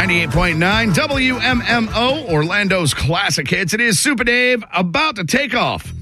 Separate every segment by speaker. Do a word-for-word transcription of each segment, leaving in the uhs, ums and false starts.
Speaker 1: ninety-eight point nine W M M O, Orlando's classic hits. It is Super Dave about to take off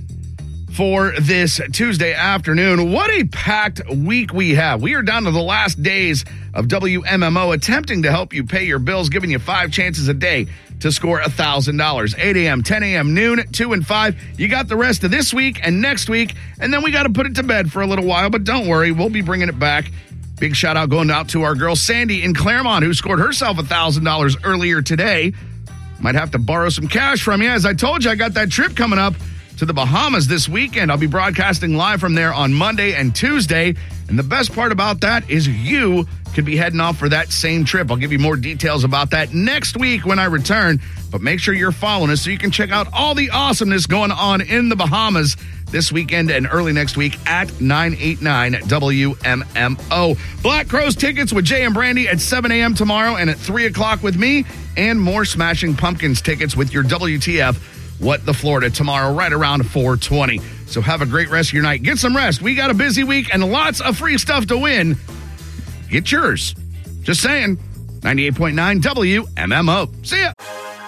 Speaker 1: for this Tuesday afternoon. What a packed week we have. We are down to the last days of W M M O, attempting to help you pay your bills, giving you five chances a day to score one thousand dollars. eight a.m., ten a.m., noon, two and five. You got the rest of this week and next week, and then we got to put it to bed for a little while, but don't worry, we'll be bringing it back. Big shout out going out to our girl Sandy in Claremont, who scored herself one thousand dollars earlier today. Might have to borrow some cash from you. As I told you, I got that trip coming up to the Bahamas this weekend. I'll be broadcasting live from there on Monday and Tuesday. And the best part about that is you could be heading off for that same trip. I'll give you more details about that next week when I return. But make sure you're following us so you can check out all the awesomeness going on in the Bahamas this weekend and early next week at nine eighty-nine W M M O. Black Crowes tickets with Jay and Brandy at seven a.m. tomorrow and at three o'clock with me. And more Smashing Pumpkins tickets with your W T F What the Florida tomorrow right around four twenty. So have a great rest of your night. Get some rest. We got a busy week and lots of free stuff to win. Get yours. Just saying. ninety-eight point nine W M M O. See ya.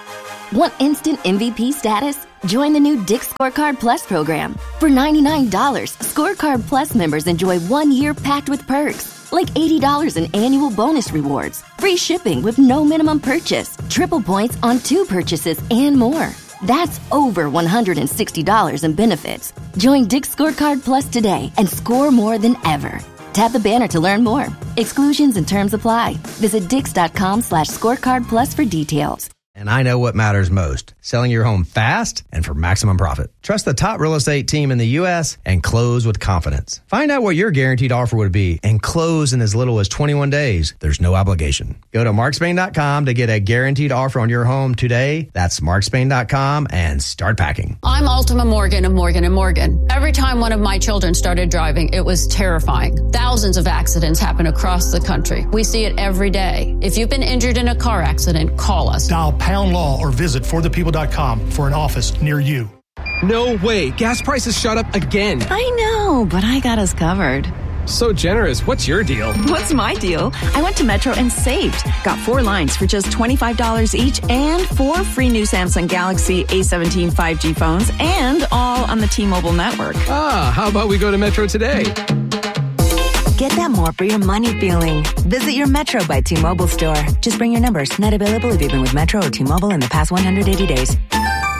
Speaker 2: Want instant M V P status? Join the new Dick's Scorecard Plus program. For ninety-nine dollars, Scorecard Plus members enjoy one year packed with perks, like eighty dollars in annual bonus rewards, free shipping with no minimum purchase, triple points on two purchases, and more. That's over one hundred sixty dollars in benefits. Join Dick's Scorecard Plus today and score more than ever. Tap the banner to learn more. Exclusions and terms apply. Visit dix.com slash scorecard plus for details.
Speaker 3: And I know what matters most, selling your home fast and for maximum profit. Trust the top real estate team in the U S and close with confidence. Find out what your guaranteed offer would be and close in as little as twenty-one days. There's no obligation. Go to mark spain dot com to get a guaranteed offer on your home today. That's mark spain dot com and start packing.
Speaker 4: I'm Ultima Morgan of Morgan and Morgan. Every time one of my children started driving, it was terrifying. Thousands of accidents happen across the country. We see it every day. If you've been injured in a car accident, call us.
Speaker 5: Dial pound law or visit for the people dot com for an office near you.
Speaker 6: No way. Gas prices shot up again.
Speaker 7: I know, but I got us covered.
Speaker 6: So generous. What's your deal?
Speaker 7: What's my deal? I went to Metro and saved. Got four lines for just twenty-five dollars each and four free new Samsung Galaxy A seventeen five G phones and all on the T-Mobile network.
Speaker 6: Ah, how about we go to Metro today?
Speaker 8: Get that more for your money feeling. Visit your Metro by T-Mobile store. Just bring your numbers. Not available if you've been with Metro or T-Mobile in the past one hundred eighty days.